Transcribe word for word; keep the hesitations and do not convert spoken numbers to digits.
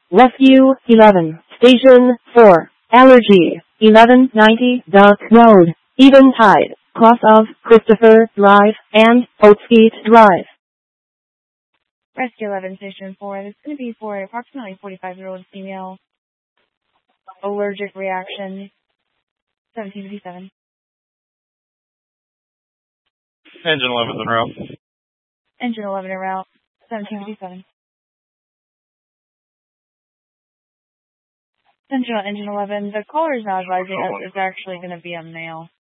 Rescue eleven, Station four, Allergy, eleven ninety Duck Road, Eventide, cross of Christopher Drive and Oatsgate Drive. Rescue eleven, Station four. This is going to be for approximately forty-five-year-old female. Allergic reaction. seventeen fifty-seven. Engine eleven en route. Engine eleven en route. seventeen fifty-seven. Central Engine eleven. The caller is now advising us it's actually going to be a male.